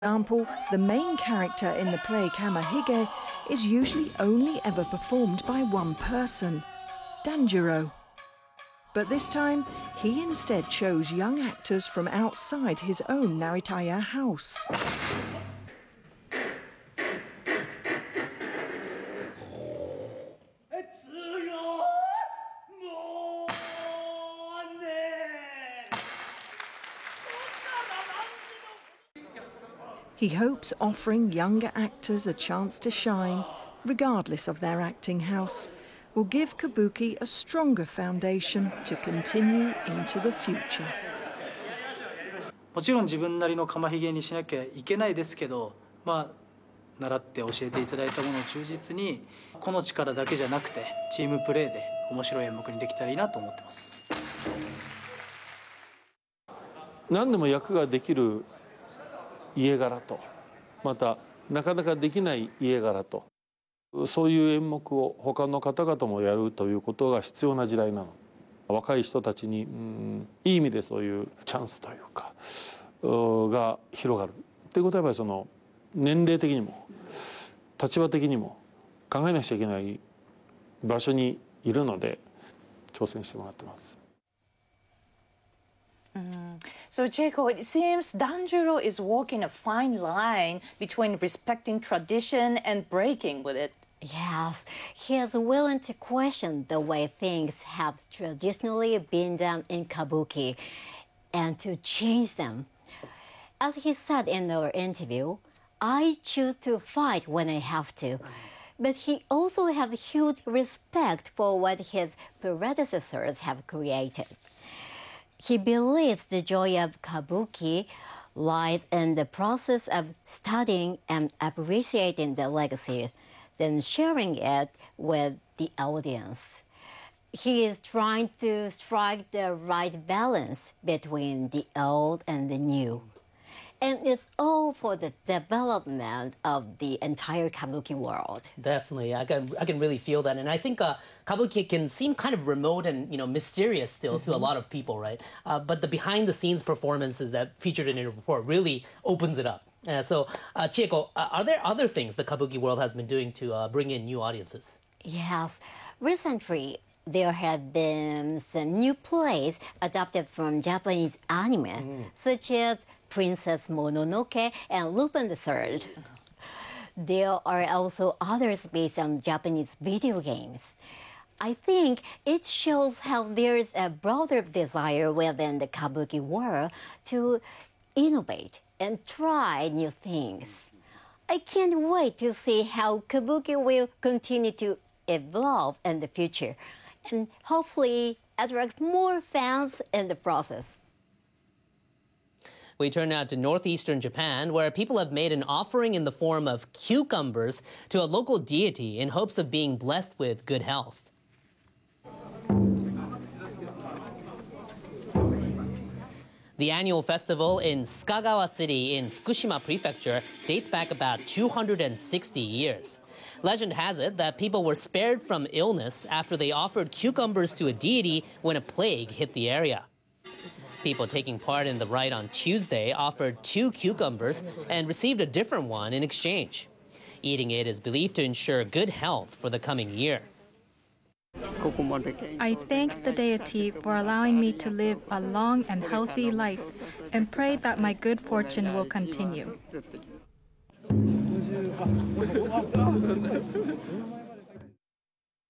example, the main character in the play Kamahige is usually only ever performed by one person, Danjiro. But this time, he instead chose young actors from outside his own Naritaya house. He hopes offering younger actors a chance to shine, regardless of their acting house, will give Kabuki a stronger foundation to continue into the future. もちろん自分なりの釜ひげにしなきゃいけないですけど、習って教えていただいたものを忠実に、個の力だけじゃなくてチームプレーで面白い演目にできたらいいなと思ってます。 何でも役ができる家柄と、またなかなかできない家柄と、そういう演目を他の方々もやるということが必要な時代なの。若い人たちにいい意味でそういうチャンスというかが広がるということは、やっぱりその年齢的にも立場的にも考えなくちゃいけない場所にいるので挑戦してもらってます。 So, Jaco, it seems Danjiro is walking a fine line between respecting tradition and breaking with it. Yes, he is willing to question the way things have traditionally been done in Kabuki and to change them. As he said in our interview, I choose to fight when I have to. But he also has huge respect for what his predecessors have created. He believes the joy of Kabuki lies in the process of studying and appreciating the legacy, then sharing it with the audience. He is trying to strike the right balance between the old and the new. And it's all for the development of the entire Kabuki world. Definitely, I can really feel that, and I think Kabuki can seem kind of remote and mysterious still to a lot of people, right? But the behind-the-scenes performances that featured in your report really opens it up. So, Chieko, are there other things the Kabuki world has been doing to bring in new audiences? Yes, recently there have been some new plays adapted from Japanese anime, such as Princess Mononoke and Lupin III. There are also others based on Japanese video games. I think it shows how there is a broader desire within the Kabuki world to innovate and try new things. I can't wait to see how Kabuki will continue to evolve in the future and hopefully attract more fans in the process. We turn now to northeastern Japan, where people have made an offering in the form of cucumbers to a local deity in hopes of being blessed with good health. The annual festival in Tsukagawa City in Fukushima Prefecture dates back about 260 years. Legend has it that people were spared from illness after they offered cucumbers to a deity when a plague hit the area. People taking part in the rite on Tuesday offered 2 cucumbers and received a different one in exchange. Eating it is believed to ensure good health for the coming year. I thank the deity for allowing me to live a long and healthy life and pray that my good fortune will continue.